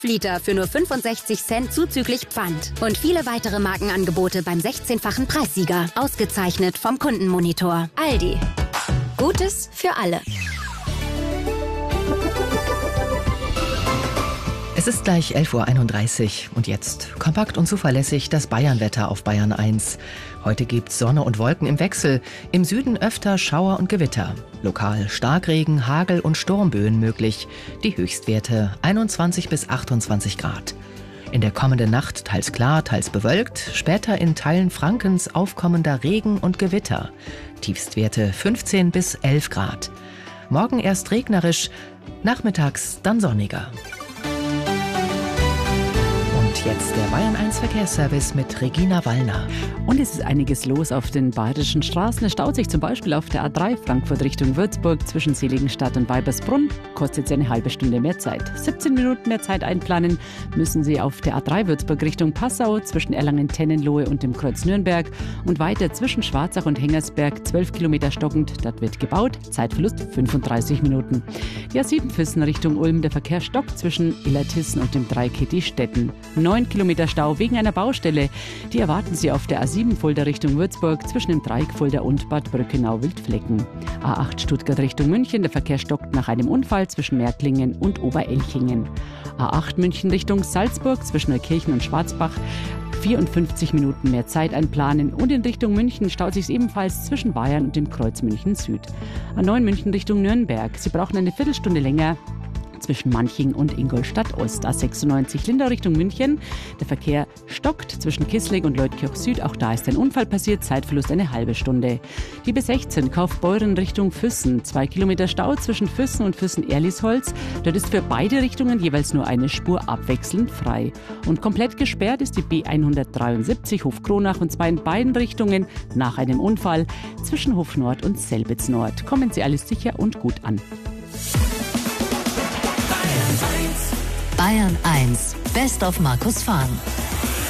Flieter für nur 65 Cent zuzüglich Pfand. Und viele weitere Markenangebote beim 16-fachen Preissieger. Ausgezeichnet vom Kundenmonitor. Aldi. Gutes für alle. Es ist gleich 11:31 Uhr und jetzt kompakt und zuverlässig das Bayernwetter auf Bayern 1. Heute gibt's Sonne und Wolken im Wechsel. Im Süden öfter Schauer und Gewitter. Lokal Starkregen, Hagel und Sturmböen möglich. Die Höchstwerte 21 bis 28 Grad. In der kommenden Nacht teils klar, teils bewölkt. Später in Teilen Frankens aufkommender Regen und Gewitter. Tiefstwerte 15 bis 11 Grad. Morgen erst regnerisch, nachmittags dann sonniger. Jetzt der Bayern 1 Verkehrsservice mit Regina Wallner. Und es ist einiges los auf den bayerischen Straßen. Es staut sich zum Beispiel auf der A3 Frankfurt Richtung Würzburg zwischen Seligenstadt und Weibersbrunn. Kostet Sie eine halbe Stunde mehr Zeit. 17 Minuten mehr Zeit einplanen müssen Sie auf der A3 Würzburg Richtung Passau zwischen Erlangen-Tennenlohe und dem Kreuz Nürnberg. Und weiter zwischen Schwarzach und Hengersberg 12 Kilometer stockend. Dort wird gebaut. Zeitverlust 35 Minuten. Die A7 Füssen Richtung Ulm. Der Verkehr stockt zwischen Illertissen und dem Dreieck Stetten. 9 Kilometer Stau wegen einer Baustelle. Die erwarten Sie auf der A7 Fulda Richtung Würzburg zwischen dem Dreieck Fulda und Bad Brückenau-Wildflecken. A8 Stuttgart Richtung München. Der Verkehr stockt nach einem Unfall zwischen Merklingen und Oberelchingen. A8 München Richtung Salzburg zwischen Neukirchen und Schwarzbach. 54 Minuten mehr Zeit einplanen und in Richtung München staut sich ebenfalls zwischen Bayern und dem Kreuz München Süd. A9 München Richtung Nürnberg. Sie brauchen eine Viertelstunde länger zwischen Manching und Ingolstadt Ost. A96 Lindau Richtung München. Der Verkehr stockt zwischen Kissling und Leutkirch Süd. Auch da ist ein Unfall passiert. Zeitverlust eine halbe Stunde. Die B16 Kaufbeuren Richtung Füssen. 2 Kilometer Stau zwischen Füssen und Füssen-Erlisholz. Dort ist für beide Richtungen jeweils nur eine Spur abwechselnd frei. Und komplett gesperrt ist die B173 Hof Kronach und zwar in beiden Richtungen nach einem Unfall zwischen Hof Nord und Selbitz Nord. Kommen Sie alles sicher und gut an. Bayern 1, Best of Markus Fahn.